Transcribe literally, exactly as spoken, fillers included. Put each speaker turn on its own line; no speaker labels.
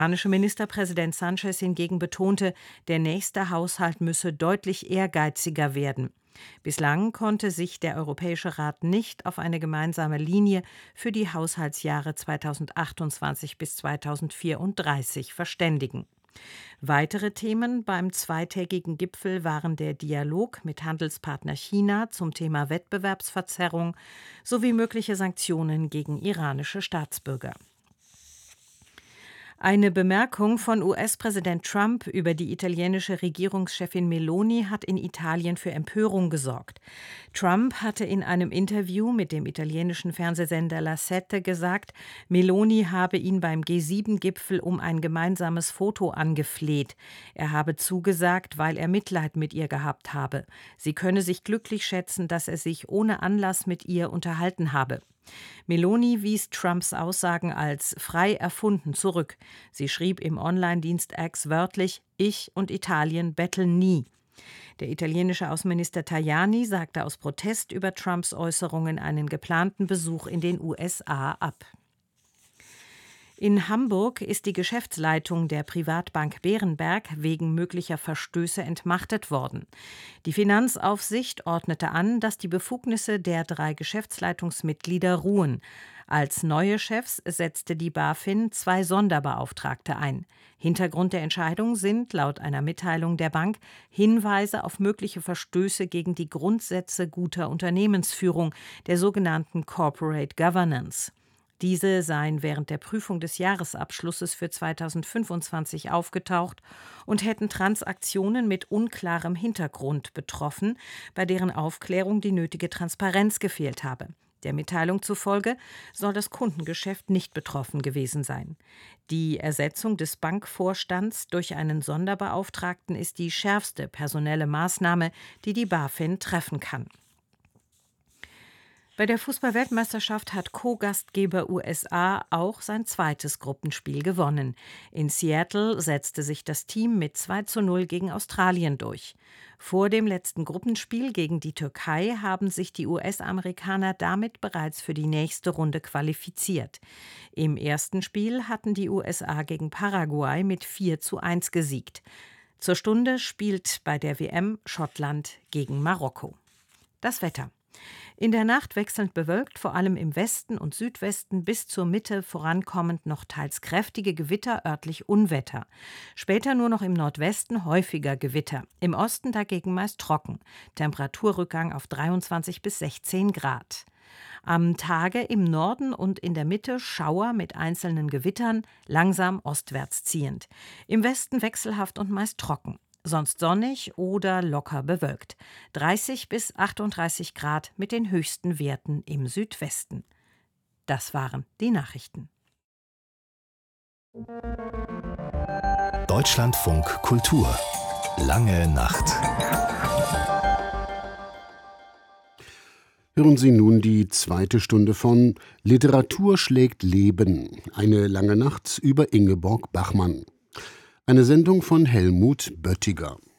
spanische Ministerpräsident Sánchez hingegen betonte, der nächste Haushalt müsse deutlich ehrgeiziger werden. Bislang konnte sich der Europäische Rat nicht auf eine gemeinsame Linie für die Haushaltsjahre zweitausendachtundzwanzig bis zweitausendvierunddreißig verständigen. Weitere Themen beim zweitägigen Gipfel waren der Dialog mit Handelspartner China zum Thema Wettbewerbsverzerrung sowie mögliche Sanktionen gegen iranische Staatsbürger. Eine Bemerkung von U S-Präsident Trump über die italienische Regierungschefin Meloni hat in Italien für Empörung gesorgt. Trump hatte in einem Interview mit dem italienischen Fernsehsender La Sette gesagt, Meloni habe ihn beim G sieben Gipfel um ein gemeinsames Foto angefleht. Er habe zugesagt, weil er Mitleid mit ihr gehabt habe. Sie könne sich glücklich schätzen, dass er sich ohne Anlass mit ihr unterhalten habe. Meloni wies Trumps Aussagen als frei erfunden zurück. Sie schrieb im Online-Dienst X wörtlich: Ich und Italien betteln nie. Der italienische Außenminister Tajani sagte aus Protest über Trumps Äußerungen einen geplanten Besuch in den U S A ab. In Hamburg ist die Geschäftsleitung der Privatbank Berenberg wegen möglicher Verstöße entmachtet worden. Die Finanzaufsicht ordnete an, dass die Befugnisse der drei Geschäftsleitungsmitglieder ruhen. Als neue Chefs setzte die BaFin zwei Sonderbeauftragte ein. Hintergrund der Entscheidung sind, laut einer Mitteilung der Bank, Hinweise auf mögliche Verstöße gegen die Grundsätze guter Unternehmensführung, der sogenannten Corporate Governance. Diese seien während der Prüfung des Jahresabschlusses für zweitausendfünfundzwanzig aufgetaucht und hätten Transaktionen mit unklarem Hintergrund betroffen, bei deren Aufklärung die nötige Transparenz gefehlt habe. Der Mitteilung zufolge soll das Kundengeschäft nicht betroffen gewesen sein. Die Ersetzung des Bankvorstands durch einen Sonderbeauftragten ist die schärfste personelle Maßnahme, die die BaFin treffen kann. Bei der Fußball-Weltmeisterschaft hat Co-Gastgeber U S A auch sein zweites Gruppenspiel gewonnen. In Seattle setzte sich das Team mit zwei zu null gegen Australien durch. Vor dem letzten Gruppenspiel gegen die Türkei haben sich die U S-Amerikaner damit bereits für die nächste Runde qualifiziert. Im ersten Spiel hatten die U S A gegen Paraguay mit vier zu eins gesiegt. Zur Stunde spielt bei der W M Schottland gegen Marokko. Das Wetter. In der Nacht wechselnd bewölkt, vor allem im Westen und Südwesten bis zur Mitte vorankommend noch teils kräftige Gewitter, örtlich Unwetter. Später nur noch im Nordwesten häufiger Gewitter, im Osten dagegen meist trocken. Temperaturrückgang auf dreiundzwanzig bis sechzehn Grad. Am Tage im Norden und in der Mitte Schauer mit einzelnen Gewittern, langsam ostwärts ziehend. Im Westen wechselhaft und meist trocken. Sonst sonnig oder locker bewölkt. dreißig bis achtunddreißig Grad mit den höchsten Werten im Südwesten. Das waren die Nachrichten.
Deutschlandfunk Kultur. Lange Nacht.
Hören Sie nun die zweite Stunde von Literatur schlägt Leben. Eine lange Nacht über Ingeborg Bachmann. Eine Sendung von Helmut Böttiger.